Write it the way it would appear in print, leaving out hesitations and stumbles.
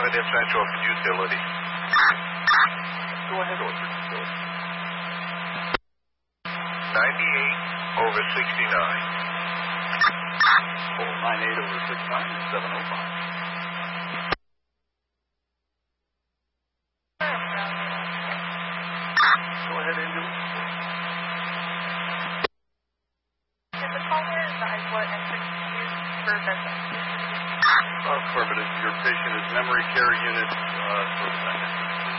Affirmative, Central Utility. Go ahead, Orchard Utility. 98 over 69. 498 over 69 is 705. Go ahead and do it. Did the caller advise what entrance to use for business? Affirmative. Your patient is memory care unit for the back.